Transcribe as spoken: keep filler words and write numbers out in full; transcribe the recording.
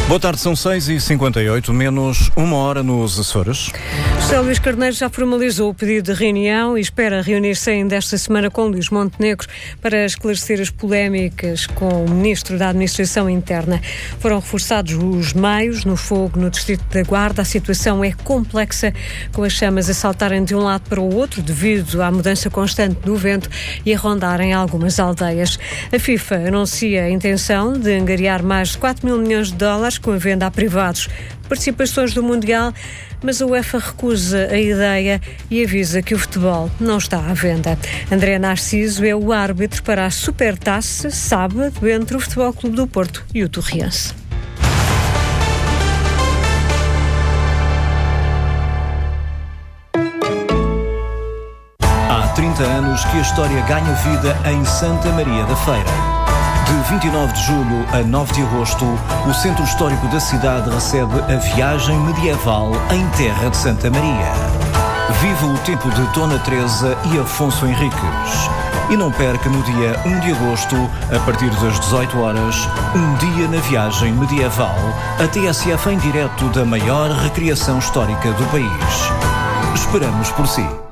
Boa tarde, são seis e cinquenta e oito, menos uma hora nos Açores. José Luís Carneiro já formalizou o pedido de reunião e espera reunir-se ainda esta semana com Luís Montenegro para esclarecer as polémicas com o Ministro da Administração Interna. Foram reforçados os meios no fogo no Distrito da Guarda. A situação é complexa, com as chamas a saltarem de um lado para o outro devido à mudança constante do vento e a rondarem algumas aldeias. A FIFA anuncia a intenção de angariar mais de quatro mil milhões de dólares com a venda a privados participações do Mundial, mas a UEFA recusa a ideia e avisa que o futebol não está à venda. André Narciso é o árbitro para a Supertaça, sábado, entre o Futebol Clube do Porto e o Torriense. Há trinta anos que a história ganha vida em Santa Maria da Feira. De vinte e nove de julho a nove de agosto, o centro histórico da cidade recebe a viagem medieval em terra de Santa Maria. Viva o tempo de Dona Teresa e Afonso Henriques. E não perca no dia um de agosto, a partir das dezoito horas, um dia na viagem medieval, a T S F em direto da maior recriação histórica do país. Esperamos por si.